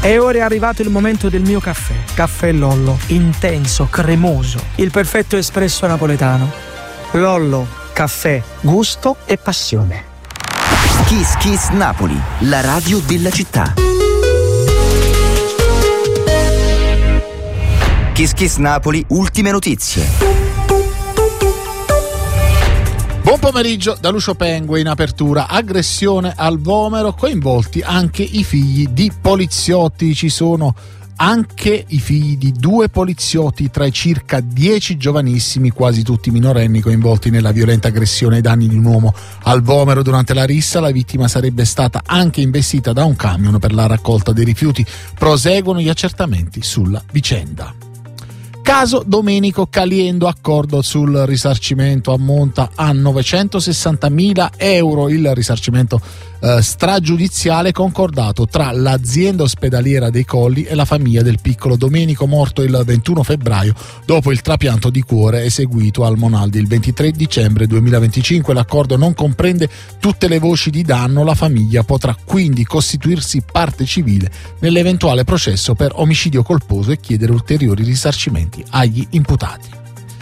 E ora è arrivato il momento del mio caffè. Caffè Lollo, intenso, cremoso, il perfetto espresso napoletano. Lollo, caffè, gusto e passione. Kiss Kiss Napoli, la radio della città. Kiss Kiss Napoli, ultime notizie. Buon pomeriggio da Lucio Pengue. In apertura, aggressione al Vomero, coinvolti anche i figli di poliziotti. Ci sono anche i figli di 2 poliziotti tra i circa 10 giovanissimi, quasi tutti minorenni, coinvolti nella violenta aggressione ai danni di un uomo al Vomero. Durante la rissa la vittima sarebbe stata anche investita da un camion per la raccolta dei rifiuti. Proseguono gli accertamenti sulla vicenda. Caso Domenico Caliendo, accordo sul risarcimento ammonta a 960.000 euro. Il risarcimento stragiudiziale concordato tra l'azienda ospedaliera dei Colli e la famiglia del piccolo Domenico, morto il 21 febbraio dopo il trapianto di cuore eseguito al Monaldi il 23 dicembre 2025. L'accordo non comprende tutte le voci di danno. La famiglia potrà quindi costituirsi parte civile nell'eventuale processo per omicidio colposo e chiedere ulteriori risarcimenti agli imputati.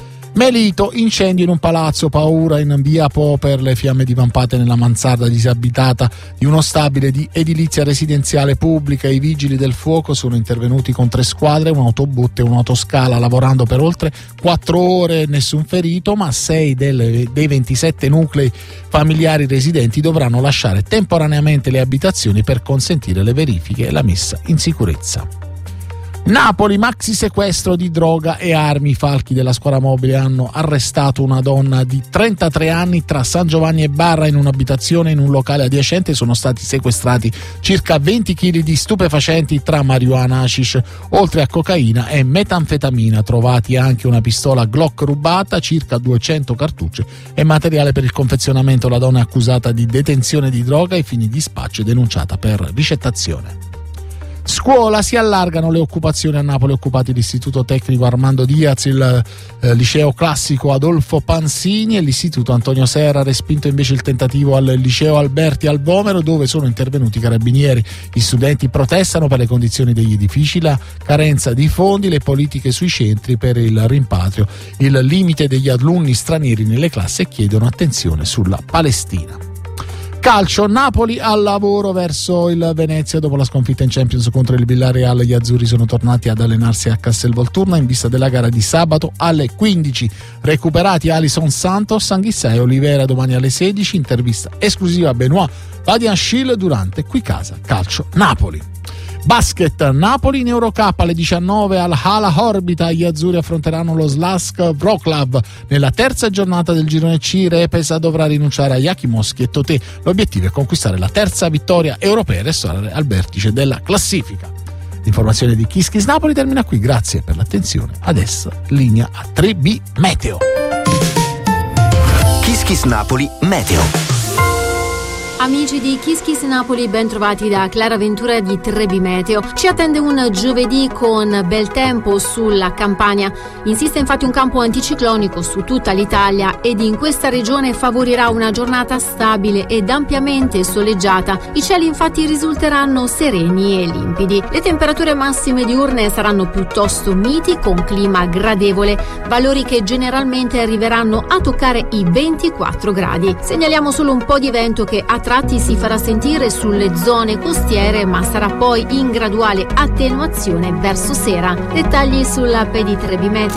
Melito, incendio in un palazzo, paura in via Po per le fiamme divampate nella mansarda disabitata di uno stabile di edilizia residenziale pubblica. I vigili del fuoco sono intervenuti con 3 squadre, un autoboot e un'autoscala, lavorando per oltre 4 ore. Nessun ferito, ma 6 dei 27 nuclei familiari residenti dovranno lasciare temporaneamente le abitazioni per consentire le verifiche e la messa in sicurezza. Napoli, maxi sequestro di droga e armi. I falchi della squadra mobile hanno arrestato una donna di 33 anni tra San Giovanni e Barra. In un'abitazione in un locale adiacente sono stati sequestrati circa 20 kg di stupefacenti tra marijuana, hashish, oltre a cocaina e metanfetamina. Trovati anche una pistola Glock rubata, circa 200 cartucce e materiale per il confezionamento. La donna è accusata di detenzione di droga ai fini di spaccio e denunciata per ricettazione. Scuola, si allargano le occupazioni a Napoli. Occupati l'Istituto Tecnico Armando Diaz, il Liceo Classico Adolfo Pansini e l'Istituto Antonio Serra. Respinto invece il tentativo al Liceo Alberti al Vomero, dove sono intervenuti i carabinieri. Gli studenti protestano per le condizioni degli edifici, la carenza di fondi, le politiche sui centri per il rimpatrio, il limite degli alunni stranieri nelle classi e chiedono attenzione sulla Palestina. Calcio, Napoli al lavoro verso il Venezia. Dopo la sconfitta in Champions contro il Villarreal, gli azzurri sono tornati ad allenarsi a Castelvolturno in vista della gara di sabato alle 15. Recuperati Alisson Santos, Anghissà e Olivera domani alle 16. Intervista esclusiva a Benoît Badiashile durante Qui Casa Calcio Napoli. Basket, Napoli in Eurocup alle 19 al Hala Orbita. Gli azzurri affronteranno lo Slask Wroclaw nella terza giornata del girone C. Repesa dovrà rinunciare a Jakimowski e Totè. L'obiettivo è conquistare la terza vittoria europea e restare al vertice della classifica. L'informazione di Kiss Kiss Napoli termina qui, grazie per l'attenzione. Adesso linea a 3B Meteo. Kiss Kiss Napoli Meteo. Amici di Kiss Kiss Napoli, ben trovati da Clara Ventura di 3B Meteo. Ci attende un giovedì con bel tempo sulla Campania. Insiste infatti un campo anticiclonico su tutta l'Italia ed in questa regione favorirà una giornata stabile ed ampiamente soleggiata. I cieli infatti risulteranno sereni e limpidi. Le temperature massime diurne saranno piuttosto miti con clima gradevole, valori che generalmente arriveranno a toccare i 24 gradi. Segnaliamo solo un po' di vento che a tratti si farà sentire sulle zone costiere, ma sarà poi in graduale attenuazione verso sera. Dettagli sulla app di 3B Meteo.